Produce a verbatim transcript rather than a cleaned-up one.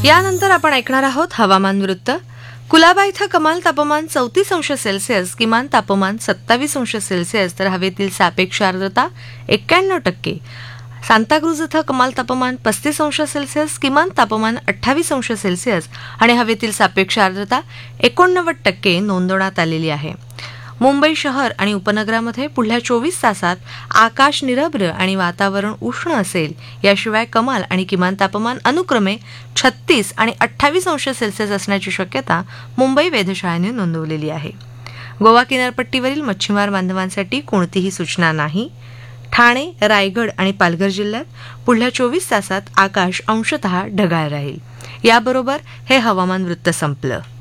यानंतर आपण ऐकणार आहोत हवामान वृत्त. कुलाबा इथं कमाल तापमान चौतीस अंश सेल्सिअस, किमान तापमान सत्तावीस अंश सेल्सिअस, तर हवेतील सापेक्ष आर्द्रता एक्क्याण्णव टक्के. सांताक्रूज इथं कमाल तापमान पस्तीस अंश सेल्सिअस, किमान तापमान अठ्ठावीस अंश सेल्सिअस आणि हवेतील सापेक्ष आर्द्रता एकोणनव्वद टक्के नोंदवण्यात आलेली आहे. मुंबई शहर आणि उपनगरामध्ये पुढल्या चोवीस तासात आकाश निरभ्र आणि वातावरण उष्ण असेल. याशिवाय कमाल आणि किमान तापमान अनुक्रमे छत्तीस आणि अठ्ठावीस अंश सेल्सिअस असण्याची शक्यता मुंबई वेधशाळेने नोंदवलेली आहे. गोवा किनारपट्टीवरील मच्छीमार बांधवांसाठी कोणतीही सूचना नाही. ठाणे, रायगड आणि पालघर जिल्ह्यात पुढल्या चोवीस तासात आकाश अंशतः ढगाळ राहील. याबरोबर हे हवामान वृत्त संपलं.